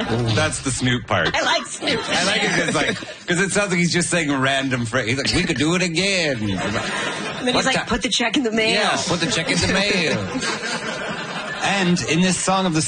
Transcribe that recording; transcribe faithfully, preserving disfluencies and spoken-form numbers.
That's the Snoop part. I like Snoop. I like it because like, cause it sounds like he's just saying a random phrase. He's like, we could do it again. And then What he's like, ti- put the check in the mail. Yeah, put the check in the mail. And in this song of the